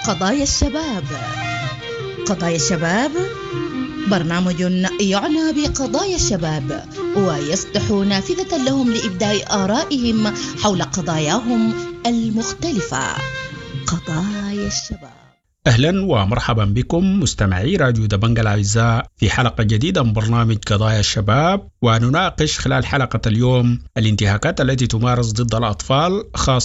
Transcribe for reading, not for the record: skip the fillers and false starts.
قضايا الشباب. قضايا الشباب برنامج يعنى بقضايا الشباب ويفتح نافذة لهم لإبداء آرائهم حول قضاياهم المختلفة. قضايا الشباب. أهلا ومرحبا بكم مستمعي راديو دبنج الأعزاء في حلقة جديدة من برنامج قضايا الشباب، ونناقش خلال حلقة اليوم الانتهاكات التي تمارس ضد الأطفال، خاصة